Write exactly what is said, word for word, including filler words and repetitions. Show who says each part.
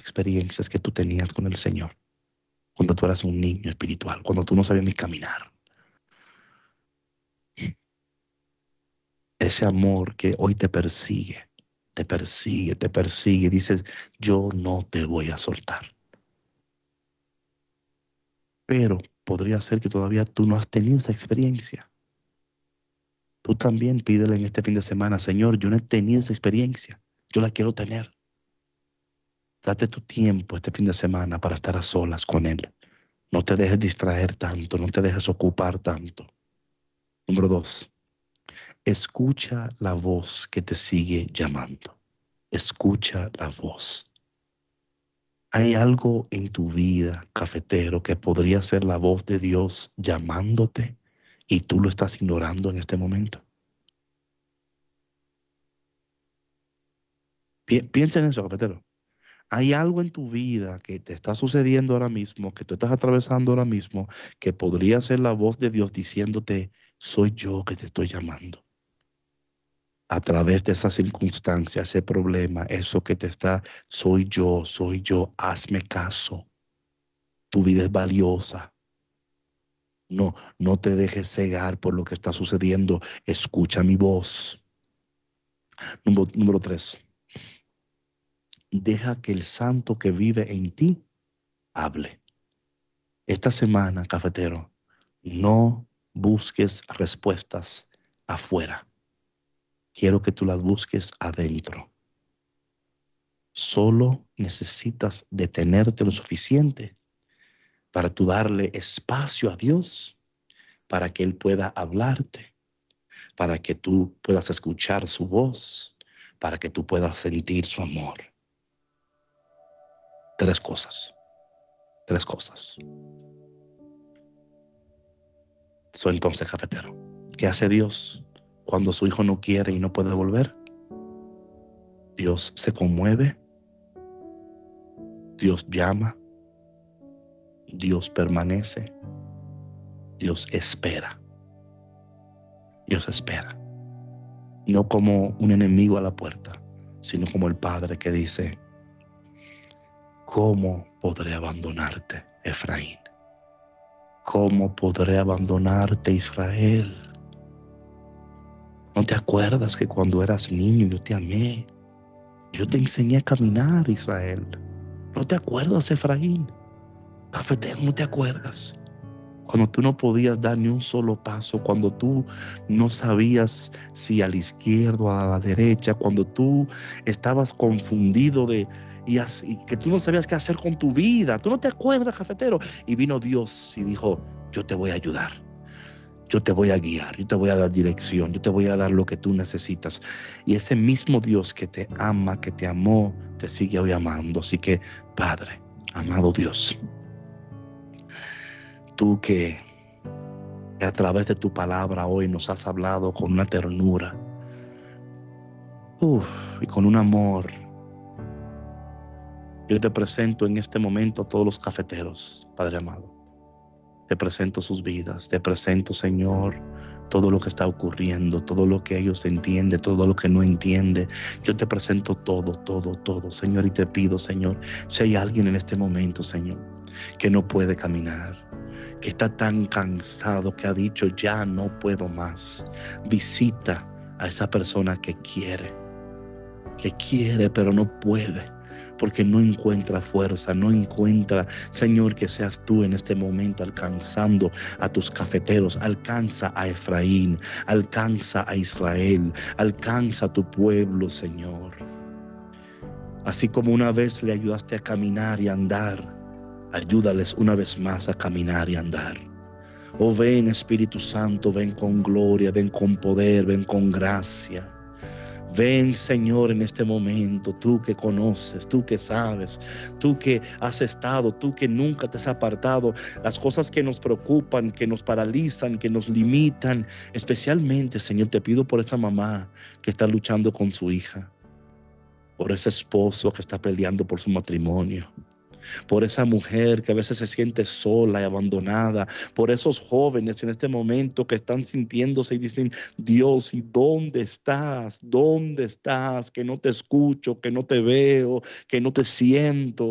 Speaker 1: experiencias que tú tenías con el Señor cuando tú eras un niño espiritual, cuando tú no sabías ni caminar. Ese amor que hoy te persigue, te persigue, te persigue. Dices, yo no te voy a soltar. Pero podría ser que todavía tú no has tenido esa experiencia. Tú también pídele en este fin de semana, Señor, yo no he tenido esa experiencia. Yo la quiero tener. Date tu tiempo este fin de semana para estar a solas con Él. No te dejes distraer tanto, no te dejes ocupar tanto. Número dos, escucha la voz que te sigue llamando. Escucha la voz. ¿Hay algo en tu vida, cafetero, que podría ser la voz de Dios llamándote y tú lo estás ignorando en este momento? Pi- piensa en eso, cafetero. ¿Hay algo en tu vida que te está sucediendo ahora mismo, que tú estás atravesando ahora mismo, que podría ser la voz de Dios diciéndote, soy yo que te estoy llamando? A través de esa circunstancia, ese problema, eso que te está, soy yo, soy yo, hazme caso. Tu vida es valiosa. No, no te dejes cegar por lo que está sucediendo. Escucha mi voz. Número, número tres, deja que el santo que vive en ti hable. Esta semana, cafetero, no busques respuestas afuera. Quiero que tú las busques adentro. Solo necesitas detenerte lo suficiente para tú darle espacio a Dios, para que Él pueda hablarte, para que tú puedas escuchar su voz, para que tú puedas sentir su amor. Tres cosas, tres cosas. Soy entonces, cafetero, ¿qué hace Dios cuando su hijo no quiere y no puede volver? Dios se conmueve, Dios llama, Dios permanece, Dios espera. Dios espera. No como un enemigo a la puerta, sino como el Padre que dice, ¿cómo podré abandonarte, Efraín? ¿Cómo podré abandonarte, Israel? ¿No te acuerdas que cuando eras niño yo te amé? Yo te enseñé a caminar, Israel. ¿No te acuerdas, Efraín? Cafetero, ¿no te acuerdas? Cuando tú no podías dar ni un solo paso, cuando tú no sabías si a la izquierda o a la derecha, cuando tú estabas confundido de y, así, que tú no sabías qué hacer con tu vida. ¿Tú no te acuerdas, cafetero? Y vino Dios y dijo, yo te voy a ayudar. Yo te voy a guiar, yo te voy a dar dirección, yo te voy a dar lo que tú necesitas. Y ese mismo Dios que te ama, que te amó, te sigue hoy amando. Así que, Padre, amado Dios, tú que, que a través de tu palabra hoy nos has hablado con una ternura uf, y con un amor, yo te presento en este momento a todos los cafeteros, Padre amado. Te presento sus vidas, te presento, Señor, todo lo que está ocurriendo, todo lo que ellos entienden, todo lo que no entienden. Yo te presento todo, todo, todo, Señor, y te pido, Señor, si hay alguien en este momento, Señor, que no puede caminar, que está tan cansado que ha dicho, ya no puedo más, visita a esa persona que quiere, que quiere pero no puede, porque no encuentra fuerza, no encuentra, Señor, que seas tú en este momento alcanzando a tus cafeteros. Alcanza a Efraín, alcanza a Israel, alcanza a tu pueblo, Señor. Así como una vez le ayudaste a caminar y andar, ayúdales una vez más a caminar y andar. Oh, ven, Espíritu Santo, ven con gloria, ven con poder, ven con gracia. Ven, Señor, en este momento, tú que conoces, tú que sabes, tú que has estado, tú que nunca te has apartado, las cosas que nos preocupan, que nos paralizan, que nos limitan. Especialmente, Señor, te pido por esa mamá que está luchando con su hija, por ese esposo que está peleando por su matrimonio, por esa mujer que a veces se siente sola y abandonada, por esos jóvenes en este momento que están sintiéndose y dicen, Dios, ¿y dónde estás? ¿Dónde estás? Que no te escucho, que no te veo, que no te siento.